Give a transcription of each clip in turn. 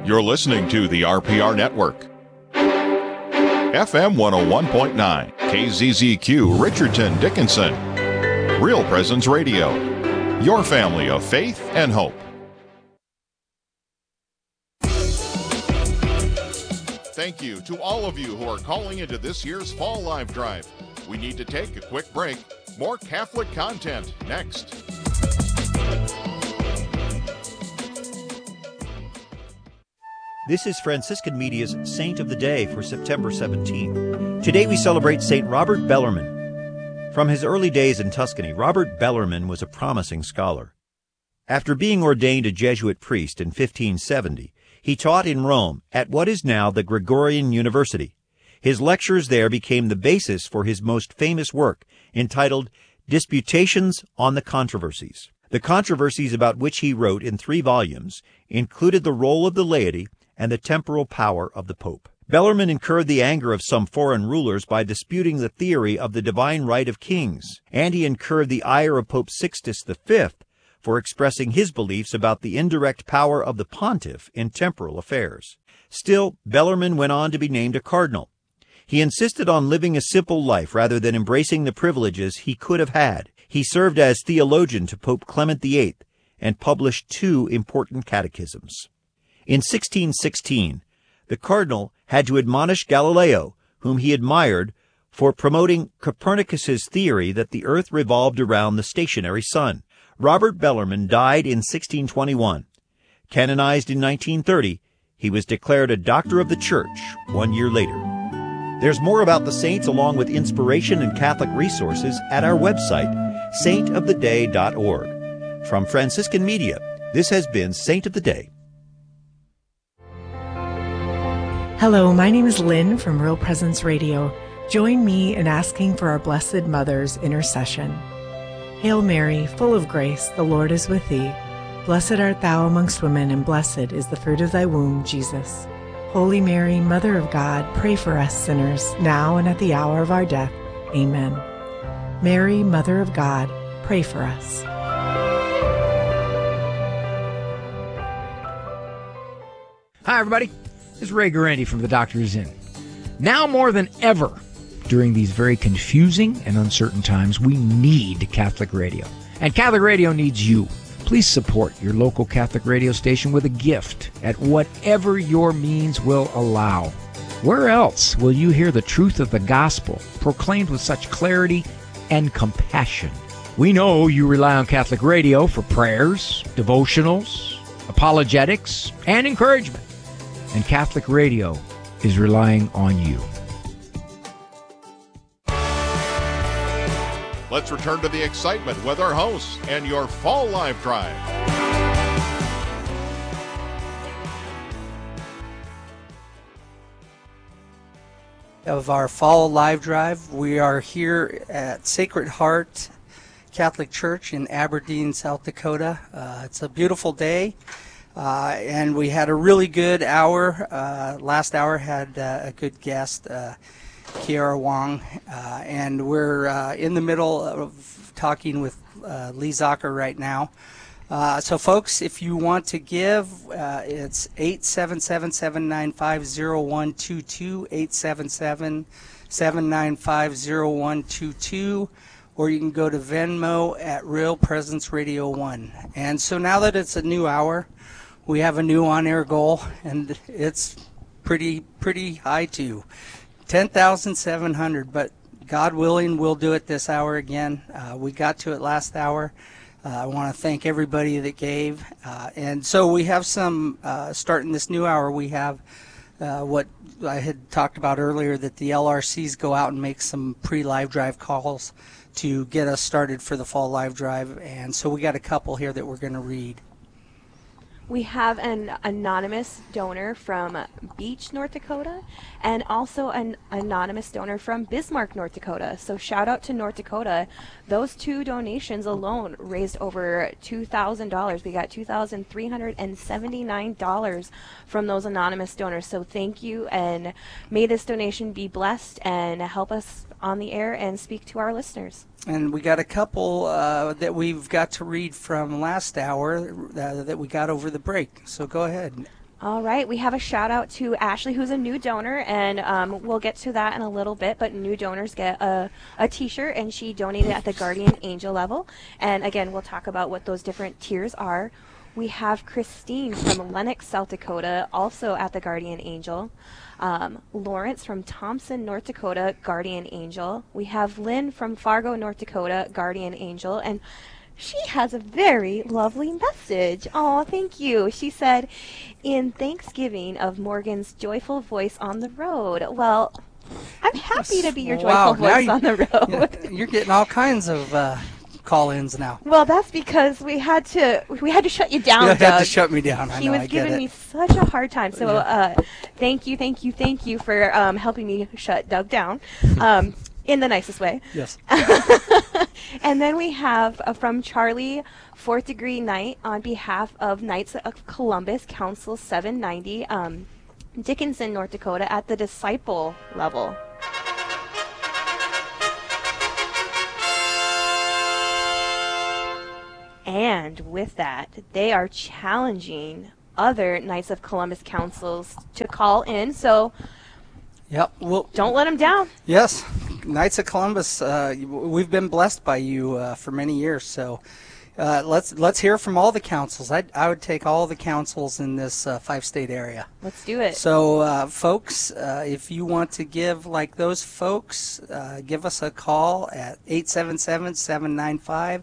You're listening to the RPR Network. FM 101.9, KZZQ, Richardson, Dickinson. Real Presence Radio. Your family of faith and hope. Thank you to all of you who are calling into this year's Fall Live Drive. We need to take a quick break. More Catholic content next. This is Franciscan Media's Saint of the Day for September 17. Today we celebrate St. Robert Bellarmine. From his early days in Tuscany, Robert Bellarmine was a promising scholar. After being ordained a Jesuit priest in 1570, he taught in Rome at what is now the Gregorian University. His lectures there became the basis for his most famous work, entitled Disputations on the Controversies. The controversies about which he wrote in 3 volumes included the role of the laity and the temporal power of the Pope. Bellarmine incurred the anger of some foreign rulers by disputing the theory of the divine right of kings, and he incurred the ire of Pope Sixtus V for expressing his beliefs about the indirect power of the pontiff in temporal affairs. Still, Bellarmine went on to be named a cardinal. He insisted on living a simple life rather than embracing the privileges he could have had. He served as theologian to Pope Clement VIII and published 2 important catechisms. In 1616, the cardinal had to admonish Galileo, whom he admired, for promoting Copernicus's theory that the earth revolved around the stationary sun. Robert Bellarmine died in 1621. Canonized in 1930, he was declared a Doctor of the Church 1 year later. There's more about the saints along with inspiration and Catholic resources at our website, saintoftheday.org. From Franciscan Media, this has been Saint of the Day. Hello, my name is Lynn from Real Presence Radio. Join me in asking for our Blessed Mother's intercession. Hail Mary, full of grace, the Lord is with thee. Blessed art thou amongst women, and blessed is the fruit of thy womb, Jesus. Holy Mary, Mother of God, pray for us sinners, now and at the hour of our death. Amen. Mary, Mother of God, pray for us. Hi, everybody. This is Ray Guarendi from The Doctor's Inn. Now more than ever, during these very confusing and uncertain times, we need Catholic radio. And Catholic radio needs you. Please support your local Catholic radio station with a gift at whatever your means will allow. Where else will you hear the truth of the gospel proclaimed with such clarity and compassion? We know you rely on Catholic radio for prayers, devotionals, apologetics, and encouragement. And Catholic radio is relying on you. Let's return to the excitement with our hosts and your Fall Live Drive. Of our Fall Live Drive, we are here at Sacred Heart Catholic Church in Aberdeen, South Dakota. It's a beautiful day. And we had a really good hour. Last hour had a good guest, Kiara Wong. And we're in the middle of talking with Lee Zocker right now. So, folks, if you want to give, it's 877-795-0122, 877-795-0122. Or you can go to Venmo at Real Presence Radio 1. And so now that it's a new hour, we have a new on-air goal, and it's pretty high too, 10,700. But God willing, we'll do it this hour again. We got to it last hour. I want to thank everybody that gave. And so we have some, starting this new hour, we have what I had talked about earlier, that the LRCs go out and make some pre-live drive calls to get us started for the Fall Live Drive. And so we got a couple here that we're going to read. We have an anonymous donor from Beach, North Dakota, and also an anonymous donor from Bismarck, North Dakota. So shout out to North Dakota. Those 2 donations alone raised over $2,000. We got $2,379 from those anonymous donors. So thank you, and may this donation be blessed and help us on the air and speak to our listeners. And we got a couple that we've got to read from last hour that we got over the break. So go ahead. All right, we have a shout out to Ashley, who's a new donor, and we'll get to that in a little bit. But new donors get a T-shirt, and she donated at the Guardian Angel level. And again, we'll talk about what those different tiers are. We have Christine from Lenox, South Dakota, also at the Guardian Angel. Lawrence from Thompson, North Dakota, Guardian Angel. We have Lynn from Fargo, North Dakota, Guardian Angel, and she has a very lovely message. Oh, thank you. She said, in Thanksgiving of Morgan's joyful voice on the road. Well, I'm happy to be your joyful voice on the road. You're getting all kinds of call-ins now. Well, that's because we had to shut you down, Doug. You had to shut me down. He was giving me such a hard time. So thank you for helping me shut Doug down. In the nicest way. Yes. And then we have from Charlie, 4th Degree Knight, on behalf of Knights of Columbus, Council 790, Dickinson, North Dakota, at the disciple level. And with that, they are challenging other Knights of Columbus councils to call in. So yep. Well, don't let them down. Yes. Knights of Columbus, we've been blessed by you for many years. So let's hear from all the councils. I would take all the councils in this 5-state area. Let's do it. So, folks, if you want to give like those folks, give us a call at 877-795-0122,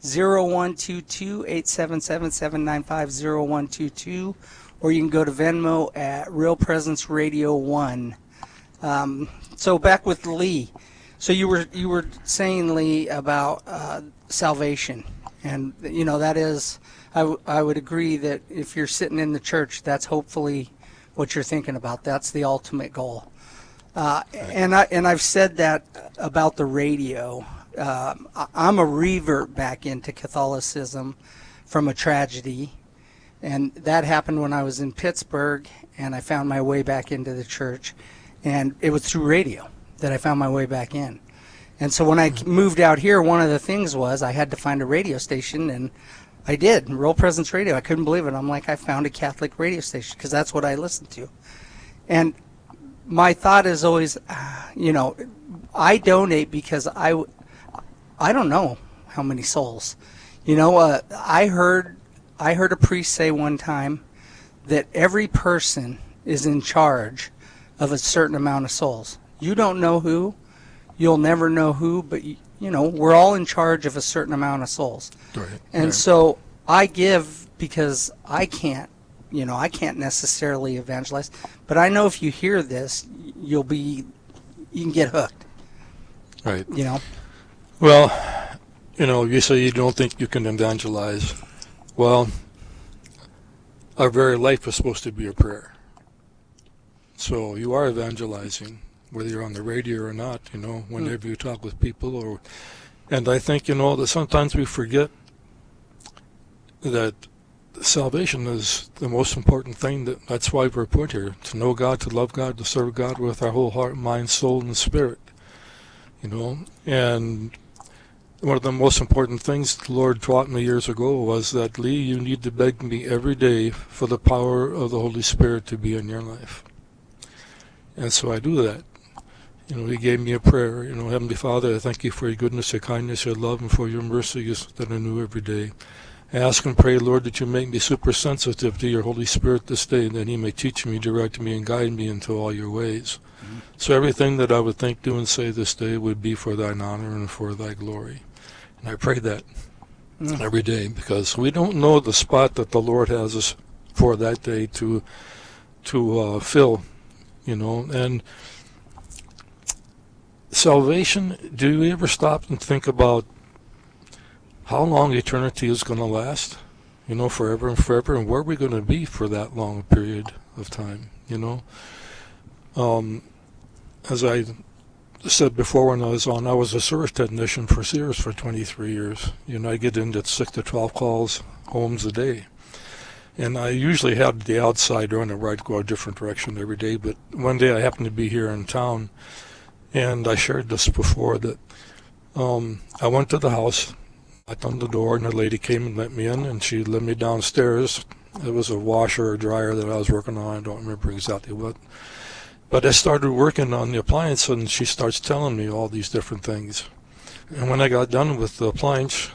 877-795-0122, or you can go to Venmo at Real Presence Radio 1. So back with Lee. So you were saying, Lee, about salvation, and that is, I would agree that if you're sitting in the church, that's hopefully what you're thinking about. That's the ultimate goal. And I've said that about the radio. I'm a revert back into Catholicism from a tragedy, and that happened when I was in Pittsburgh, and I found my way back into the church, and it was through radio that I found my way back in. And so when I moved out here, one of the things was I had to find a radio station, and I did, Real Presence Radio. I couldn't believe it. I'm like, I found a Catholic radio station, because that's what I listened to. And my thought is always, I donate because I don't know how many souls. I heard a priest say one time that every person is in charge of a certain amount of souls. You don't know who, you'll never know who, but we're all in charge of a certain amount of souls. Right. And so I give because I can't necessarily evangelize, but I know if you hear this, you can get hooked. Right. Well, you say you don't think you can evangelize. Well, our very life is supposed to be a prayer. So you are evangelizing, whether you're on the radio or not, whenever you talk with people. And I think, that sometimes we forget that salvation is the most important thing. That's why we're put here, to know God, to love God, to serve God with our whole heart, mind, soul, and spirit. And one of the most important things the Lord taught me years ago was that, Lee, you need to beg me every day for the power of the Holy Spirit to be in your life. And so I do that. He gave me a prayer. Heavenly Father, I thank you for your goodness, your kindness, your love, and for your mercies that are new every day. I ask and pray, Lord, that you make me super sensitive to your Holy Spirit this day, that he may teach me, direct me, and guide me into all your ways. Mm-hmm. So everything that I would think, do, and say this day would be for thine honor and for thy glory. And I pray that every day, because we don't know the spot that the Lord has us for that day to fill, and salvation, do you ever stop and think about how long eternity is going to last, forever and forever, and where are we going to be for that long period of time, As I said before when I was a service technician for Sears for 23 years. I get into 6 to 12 calls, homes a day. And I usually had the outside running right, go a different direction every day, but one day I happened to be here in town, and I shared this before, that I went to the house, knocked on the door, and a lady came and let me in, and she led me downstairs, It was a washer or dryer that I was working on. I don't remember exactly what. But I started working on the appliance, and she starts telling me all these different things. And when I got done with the appliance,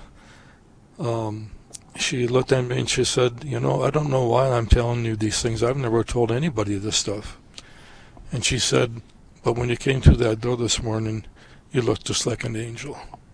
she looked at me and she said, "You know, I don't know why I'm telling you these things. I've never told anybody this stuff." And she said, "But when you came through that door this morning, you looked just like an angel."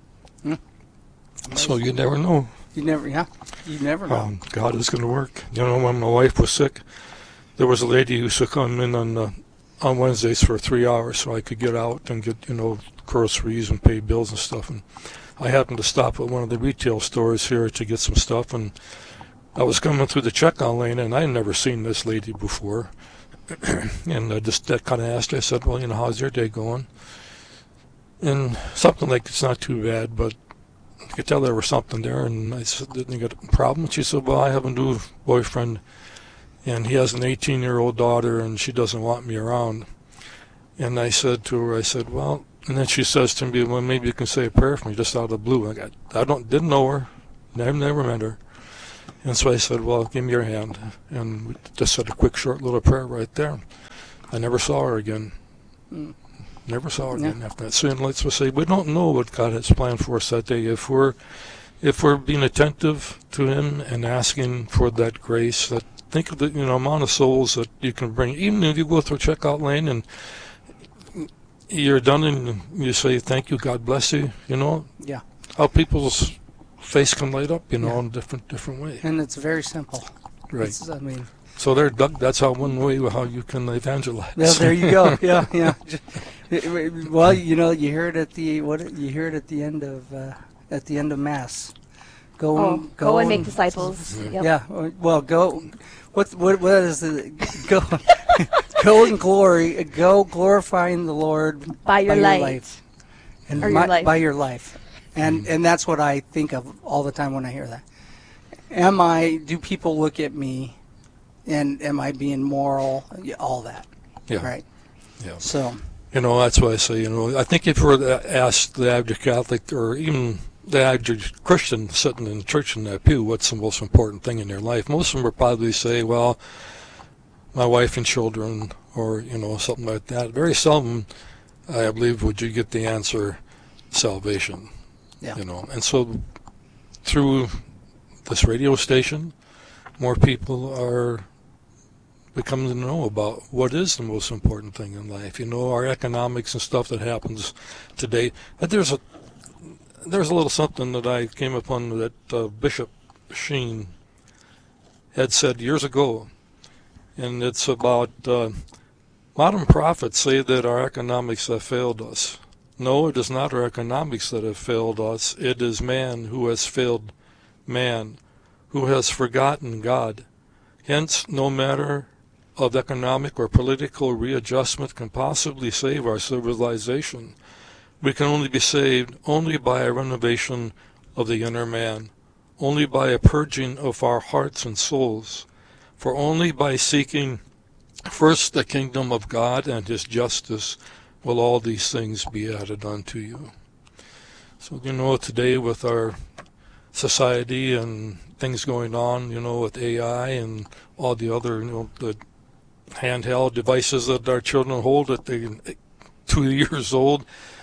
So you never know. You never know. God is going to work. You know, when my wife was sick, there was a lady who used to come in on Wednesdays for 3 hours so I could get out and get, groceries and pay bills and stuff. And I happened to stop at one of the retail stores here to get some stuff, and I was coming through the checkout lane, and I'd never seen this lady before. And I just kind of asked her, I said, "Well, how's your day going?" And something like, "It's not too bad," but I could tell there was something there. And I said, "Didn't you get a problem?" And she said, "Well, I have a new boyfriend, and he has an 18-year-old daughter, and she doesn't want me around." And I said to her, "Well," and then she says to me, "Well, maybe you can say a prayer for me," just out of the blue. I didn't know her, never met her. And so I said, "Well, give me your hand." And we just said a quick, short little prayer right there. I never saw her again. Never saw her again after that. So let's just say we don't know what God has planned for us that day. If we're being attentive to Him and asking for that grace, that think of the amount of souls that you can bring. Even if you go through checkout lane and you're done and you say, "Thank you, God bless you," Yeah. How people's face can light up, in different ways. And it's very simple. Right. So that's one way how you can evangelize. Yeah, there you go. Yeah. Well, you hear it at the end of Mass. Go and make disciples. Yep. Yeah. Well, go. What is it? Go. Go in glory. Go glorifying the Lord by your life. And by your life. And that's what I think of all the time when I hear that. Do people look at me, and am I being moral? All that. Yeah. Right. Yeah. So. That's why I say, I think if you were to ask the average Catholic or even the average Christian sitting in church in that pew, what's the most important thing in their life? Most of them would probably say, "Well, my wife and children," or, something like that. Very seldom, I believe, would you get the answer, salvation. Yeah. And so through this radio station, more people are becoming to know about what is the most important thing in life. Our economics and stuff that happens today. But there's a little something that I came upon that Bishop Sheen had said years ago, and it's about modern prophets say that our economics have failed us. No, it is not our economics that have failed us. It is man who has failed man, who has forgotten God. Hence, no matter of economic or political readjustment can possibly save our civilization. We can only be saved only by a renovation of the inner man, only by a purging of our hearts and souls, for only by seeking first the kingdom of God and His justice will all these things be added unto you. So, today with our society and things going on, with AI and all the other, the handheld devices that our children hold at 2 years old,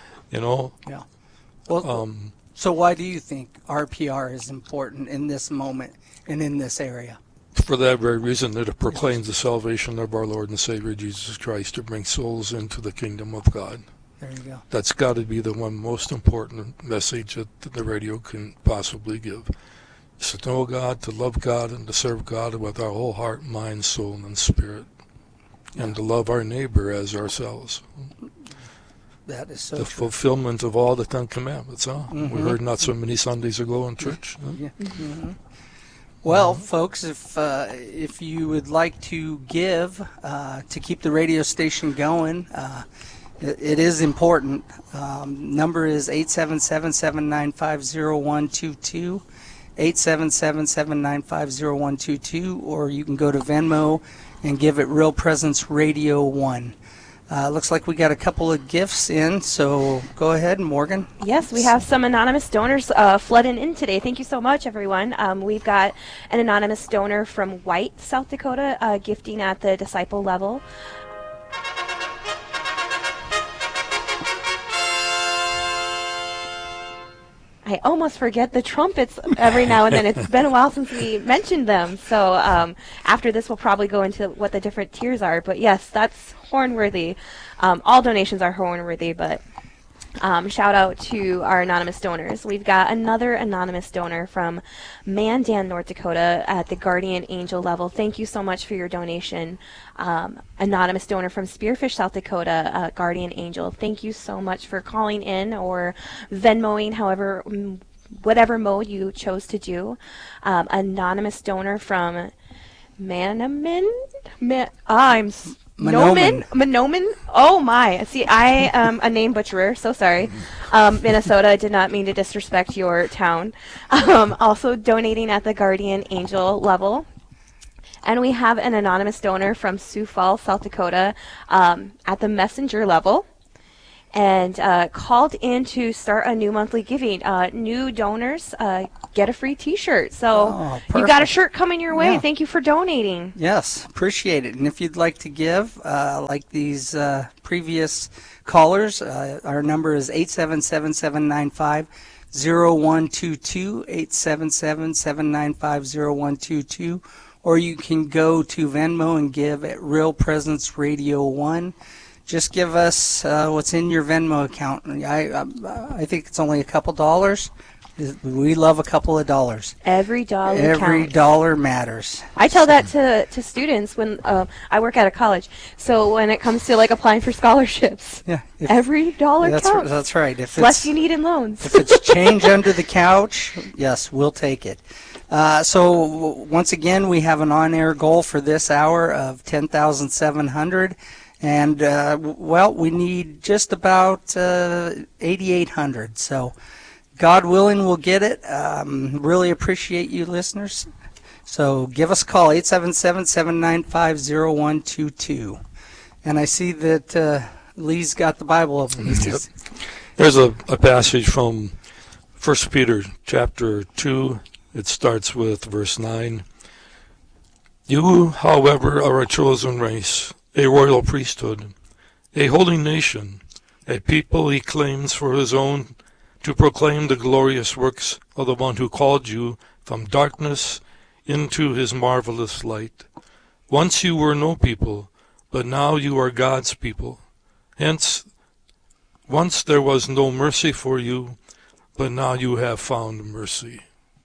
Yeah. Well, so why do you think RPR is important in this moment and in this area? For that very reason, that it proclaims the salvation of our Lord and Savior Jesus Christ to bring souls into the kingdom of God. There you go. That's got to be the one most important message that the radio can possibly give. Is to know God, to love God, and to serve God with our whole heart, mind, soul, and spirit. And to love our neighbor as ourselves. That is so the true. Fulfillment of all the Ten Commandments, huh? Mm-hmm. We heard not so many Sundays ago in church. Huh? Yeah. Mm-hmm. Well, folks, if you would like to give to keep the radio station going, it is important. Number is 877-795-0122, 877-795-0122, or you can go to Venmo and give it Real Presence Radio 1. Looks like we got a couple of gifts in, so go ahead, Morgan. Yes, we have some anonymous donors flooding in today. Thank you so much, everyone. We've got an anonymous donor from White, South Dakota, gifting at the disciple level. I almost forget the trumpets every now and then. It's been a while since we mentioned them. So after this, we'll probably go into what the different tiers are. But yes, that's horn-worthy. All donations are horn-worthy, but shout out to our anonymous donors. We've got another anonymous donor from Mandan, North Dakota at the Guardian Angel level. Thank you so much for your donation. Anonymous donor from Spearfish, South Dakota, Guardian Angel. Thank you so much for calling in or Venmoing, however, whatever mode you chose to do. Anonymous donor from Manoman. Oh my. See, I am a name butcherer, so sorry. Minnesota, I did not mean to disrespect your town. Also donating at the Guardian Angel level. And we have an anonymous donor from Sioux Falls, South Dakota, at the Messenger level. And called in to start a new monthly giving. New donors get a free T-shirt. So you got a shirt coming your way. Yeah. Thank you for donating. Yes, appreciate it. And if you'd like to give, like these previous callers, our number is 877-795-0122, 877-795-0122, or you can go to Venmo and give at Real Presence Radio 1. Just give us what's in your Venmo account. I think it's only a couple dollars. We love a couple of dollars. Every dollar Every counts. dollar matters. I tell that to students when I work at a college. So when it comes to like applying for scholarships, every dollar counts. That's right. If less you need in loans. If it's change under the couch, yes, we'll take it. So once again, we have an on-air goal for this hour of 10,700. And, we need just about 8,800. So, God willing, we'll get it. Really appreciate you, listeners. So, give us a call, 877-795-0122. And I see that Lee's got the Bible open. Yep. There's a passage from 1 Peter chapter 2. It starts with verse 9. You, however, are a chosen race, a royal priesthood, a holy nation, a people he claims for his own, to proclaim the glorious works of the one who called you from darkness into his marvelous light. Once you were no people, but now you are God's people. Hence, once there was no mercy for you, but now you have found mercy.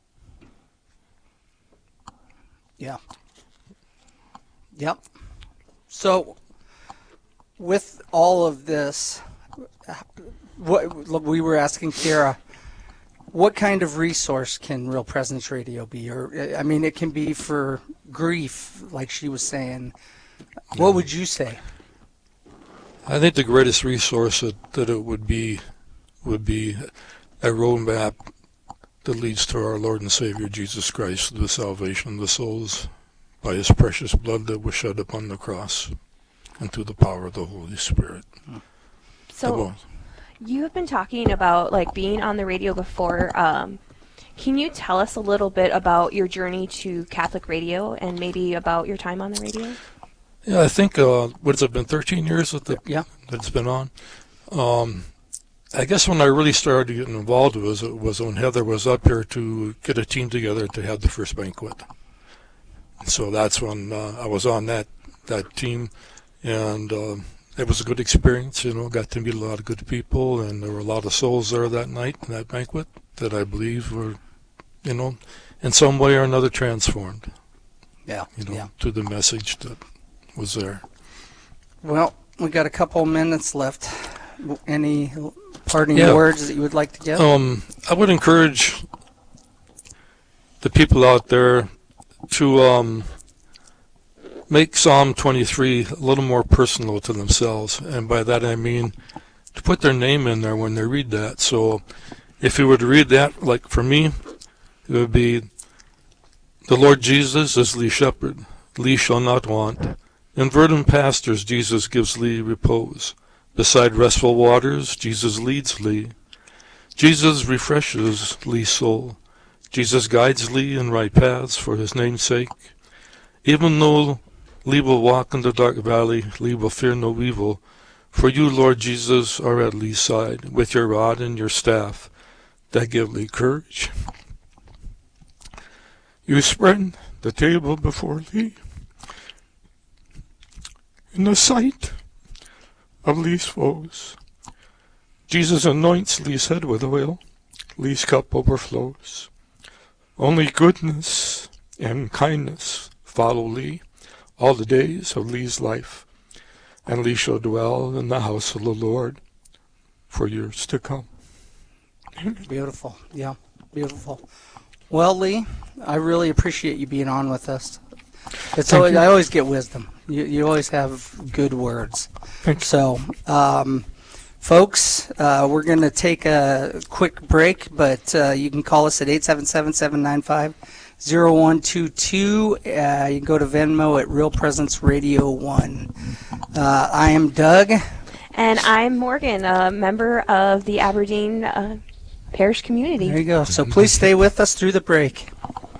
Yeah. Yep. So, with all of this, what we were asking Kara, what kind of resource can Real Presence Radio be? Or, I mean, it can be for grief, like she was saying. What would you say? I think the greatest resource that it would be a roadmap that leads to our Lord and Savior Jesus Christ, the salvation of the souls by his precious blood that was shed upon the cross, and through the power of the Holy Spirit. So, you have been talking about like being on the radio before. Can you tell us a little bit about your journey to Catholic radio and maybe about your time on the radio? Yeah, I think, what has it been, 13 years that it's been on? I guess when I really started getting involved was when Heather was up here to get a team together to have the first banquet. So that's when I was on that team, and it was a good experience, got to meet a lot of good people, and there were a lot of souls there that night in that banquet that I believe were, in some way or another transformed. To the message that was there. Well, we got a couple minutes left. Any parting words that you would like to give? I would encourage the people out there to make Psalm 23 a little more personal to themselves, and by that I mean to put their name in there when they read that. So if you were to read that, like for me, it would be, the Lord Jesus is Lee Shepherd, Lee shall not want, In verdant pastures, Jesus gives Lee repose. Beside restful waters, Jesus leads Lee. Jesus refreshes Lee's soul. Jesus guides Lee in right paths for his name's sake. Even though Lee will walk in the dark valley, Lee will fear no evil. For you, Lord Jesus, are at Lee's side, with your rod and your staff that give Lee courage. You spread the table before Lee in the sight of Lee's foes. Jesus anoints Lee's head with oil. Lee's cup overflows. Only goodness and kindness follow Lee all the days of Lee's life, and Lee shall dwell in the house of the Lord for years to come. Beautiful. Yeah, beautiful. Well, Lee, I really appreciate you being on with us. I always get wisdom. You always have good words. Thank you. So, folks, we're going to take a quick break, but you can call us at 877-795-0122. You can go to Venmo at Real Presence Radio 1. I am Doug. And I'm Morgan, a member of the Aberdeen Parish community. There you go. So please stay with us through the break.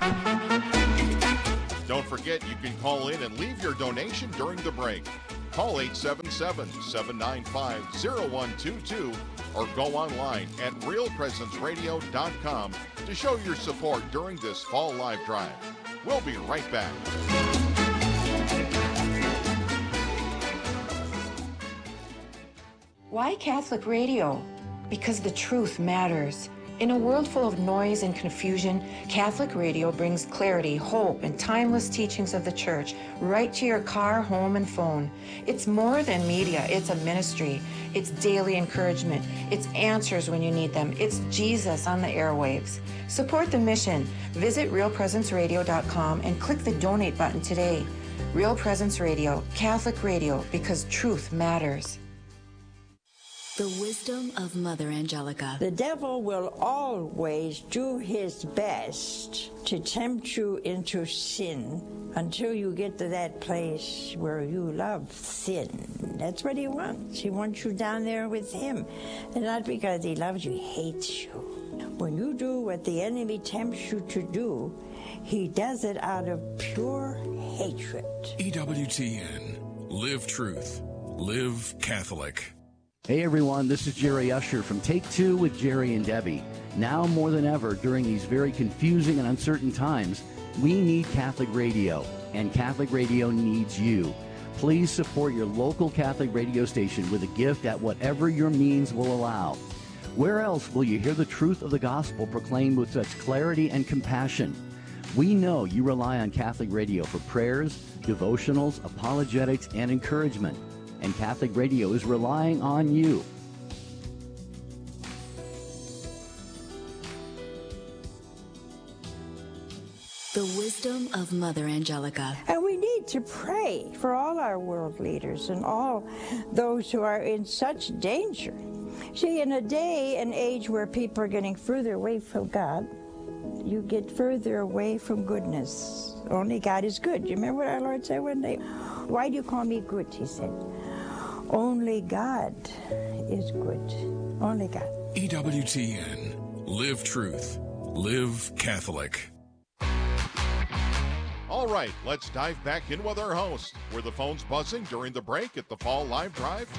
Don't forget, you can call in and leave your donation during the break. Call 877-795-0122 or go online at realpresenceradio.com to show your support during this fall live drive. We'll be right back. Why Catholic radio? Because the truth matters. In a world full of noise and confusion, Catholic radio brings clarity, hope, and timeless teachings of the Church right to your car, home, and phone. It's more than media. It's a ministry. It's daily encouragement. It's answers when you need them. It's Jesus on the airwaves. Support the mission. Visit realpresenceradio.com and click the donate button today. Real Presence Radio, Catholic radio, because truth matters. The wisdom of Mother Angelica. The devil will always do his best to tempt you into sin until you get to that place where you love sin. That's what he wants. He wants you down there with him. And not because he loves you, he hates you. When you do what the enemy tempts you to do, he does it out of pure hatred. EWTN. Live truth. Live Catholic. Hey everyone, this is Jerry Usher from Take Two with Jerry and Debbie. Now more than ever, during these very confusing and uncertain times, we need Catholic radio, and Catholic radio needs you. Please support your local Catholic radio station with a gift at whatever your means will allow. Where else will you hear the truth of the gospel proclaimed with such clarity and compassion? We know you rely on Catholic radio for prayers, devotionals, apologetics, and encouragement. And Catholic radio is relying on you. The wisdom of Mother Angelica. And we need to pray for all our world leaders and all those who are in such danger. See, in a day and age where people are getting further away from God, you get further away from goodness. Only God is good. You remember what our Lord said one day? Why do you call me good, he said. Only God is good. Only God. EWTN. Live truth. Live Catholic. All right, let's dive back in with our host. Were the phones buzzing during the break at the Fall Live Drive?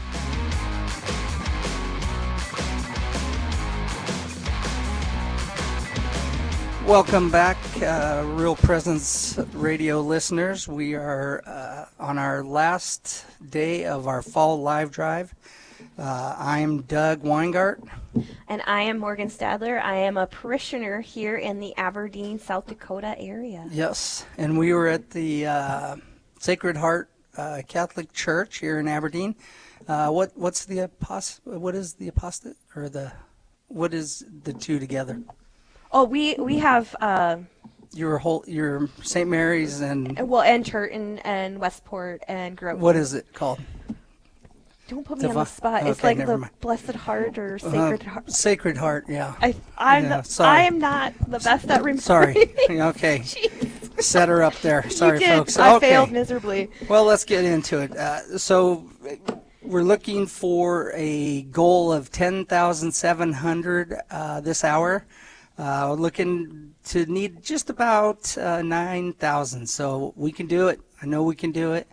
Welcome back, Real Presence Radio listeners. We are on our last day of our Fall Live Drive. I am Doug Weingart. And I am Morgan Stadler. I am a parishioner here in the Aberdeen, South Dakota area. Yes, and we were at the Sacred Heart Catholic Church here in Aberdeen. What is the apostate, or what is the two together? Oh, we have your St. Mary's and Turton and Westport and Grove. What is it called? Don't put me on the spot. Okay, it's like the mind. Blessed Heart or Sacred Heart. Sacred Heart, yeah. I am not the best at remembering. Sorry. Okay. set her up there. Sorry, you did. folks. I Okay. failed miserably. Well, let's get into it. So we're looking for a goal of 10,700 this hour. We're looking to need just about 9,000. So we can do it. I know we can do it.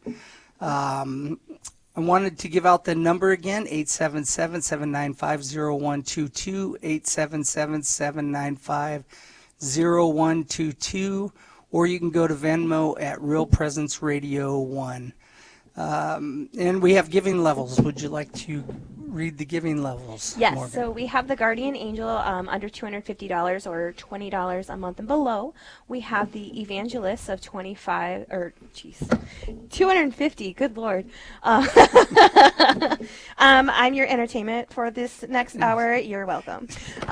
I wanted to give out the number again, 877-795-0122, 877-795-0122, or you can go to Venmo at Real Presence Radio 1. And we have giving levels. Would you like to read the giving levels, Yes, Morgan? so we have the Guardian Angel under $250 or $20 a month and below. We have the Evangelists of $250. Good Lord. I'm your entertainment for this next hour. You're welcome.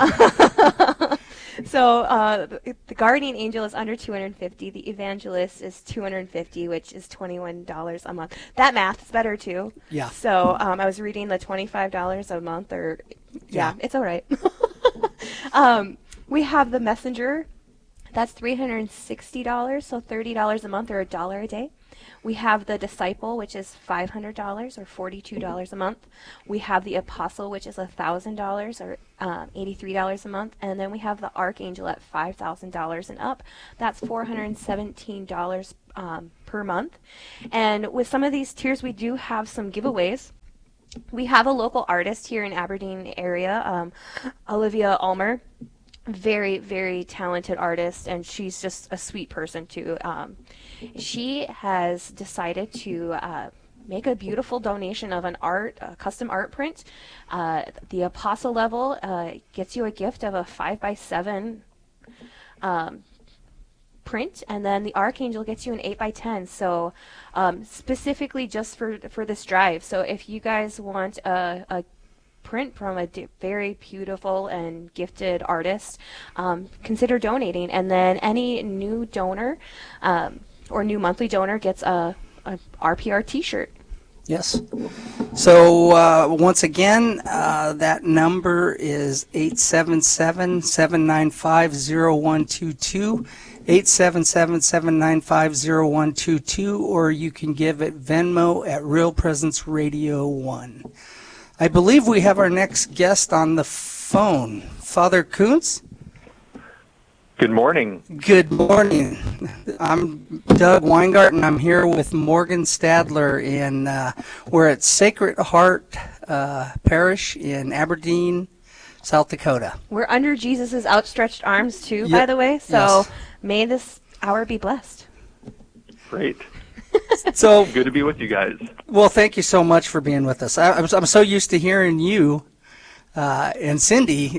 So the Guardian Angel is under $250. The Evangelist is $250, which is $21 a month. That math is better too. Yeah. So I was reading the $25 a month, or it's all right. We have the Messenger. That's $360, so $30 a month or $1 a day. We have the Disciple, which is $500 or $42 a month. We have the Apostle, which is $1,000 or $83 a month. And then we have the Archangel at $5,000 and up. That's $417 per month. And with some of these tiers, we do have some giveaways. We have a local artist here in Aberdeen area, Olivia Ulmer. Very, very talented artist, and she's just a sweet person too. She has decided to make a beautiful donation of an custom art print. The Apostle level gets you a gift of a 5x7 print, and then the Archangel gets you an 8x10. So specifically just for this drive. So if you guys want a print from a very beautiful and gifted artist, consider donating. And then any new donor or new monthly donor gets a RPR t-shirt. Yes. So once again, that number is 877-795-0122, 877-795-0122, or you can give at Venmo at Real Presence Radio 1. I believe we have our next guest on the phone. Father Kuntz? Good morning. Good morning. I'm Doug Weingart, and I'm here with Morgan Stadler. We're at Sacred Heart Parish in Aberdeen, South Dakota. We're under Jesus' outstretched arms, too, by the way. So may this hour be blessed. Great. So good to be with you guys. Well, thank you so much for being with us. I'm so used to hearing you and Cindy.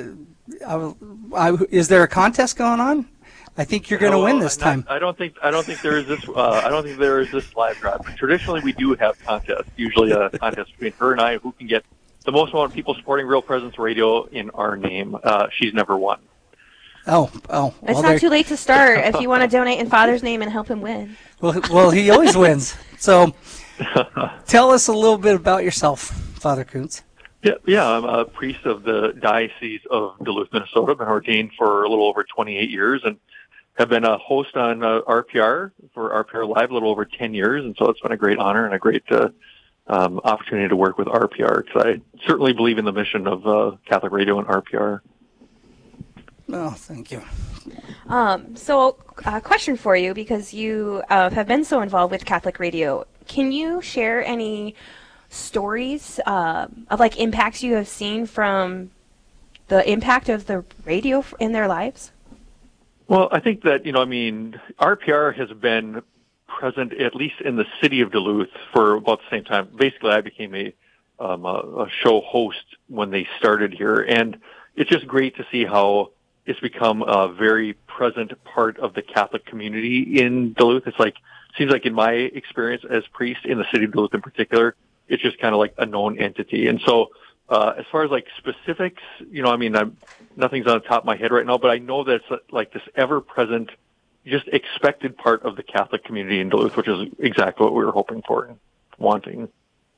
Is there a contest going on? I think you're going to win this time. I don't think there is this. I don't think there is this live drive. But traditionally, we do have contests. Usually, a contest between her and I, who can get the most amount of people supporting Real Presence Radio in our name. She's never won. Oh. It's not too late to start if you want to donate in Father's name and help him win. Well, he always wins. So, tell us a little bit about yourself, Father Kuntz. Yeah, I'm a priest of the Diocese of Duluth, Minnesota. Been ordained for a little over 28 years and have been a host on RPR for RPR Live a little over 10 years. And so it's been a great honor and a great opportunity to work with RPR, because I certainly believe in the mission of Catholic Radio and RPR. Oh, thank you. So a question for you, because you have been so involved with Catholic Radio. Can you share any stories of like impacts you have seen from the impact of the radio in their lives? Well, I think that, RPR has been present at least in the city of Duluth for about the same time. Basically, I became a show host when they started here, and it's just great to see how it's become a very present part of the Catholic community in Duluth. Seems like in my experience as priest in the city of Duluth in particular, it's just kind of like a known entity. And so, as far as like specifics, nothing's on the top of my head right now, but I know that it's like this ever-present, just expected part of the Catholic community in Duluth, which is exactly what we were hoping for and wanting.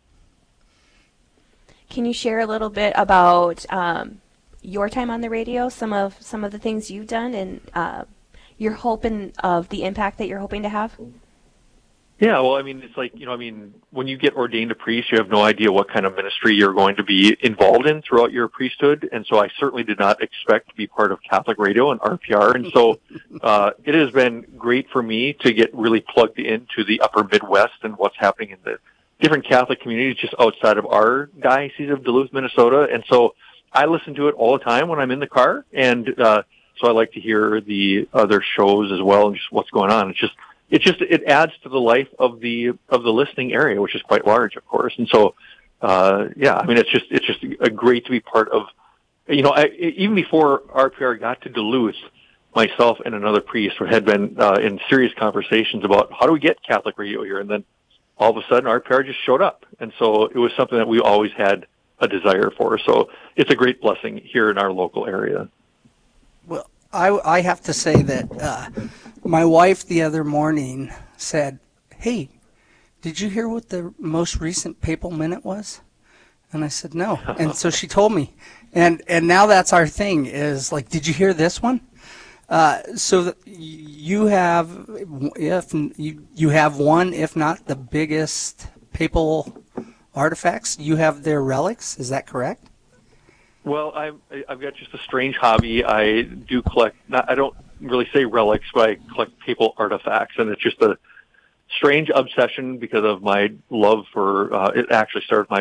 Can you share a little bit about your time on the radio, some of the things you've done, and you're hoping of the impact that you're hoping to have? Yeah, well, I mean, it's like, when you get ordained a priest, you have no idea what kind of ministry you're going to be involved in throughout your priesthood. And so I certainly did not expect to be part of Catholic Radio and RPR. And so it has been great for me to get really plugged into the upper Midwest and what's happening in the different Catholic communities just outside of our diocese of Duluth, Minnesota. And so I listen to it all the time when I'm in the car. And so I like to hear the other shows as well and just what's going on. It adds to the life of the listening area, which is quite large, of course. And so, it's just great to be part of, even before RPR got to Duluth, myself and another priest had been in serious conversations about how do we get Catholic radio here. And then all of a sudden RPR just showed up. And so it was something that we always had a desire for. So it's a great blessing here in our local area. Well, I have to say that my wife the other morning said, "Hey, did you hear what the most recent papal minute was?" And I said, "No." And so she told me. And now that's our thing is like, "Did you hear this one?" So you have one, if not the biggest papal artifacts. You have their relics. Is that correct? Well, I've got just a strange hobby. I do collect, I don't really say relics, but I collect papal artifacts, and it's just a strange obsession because of my love for, it actually started my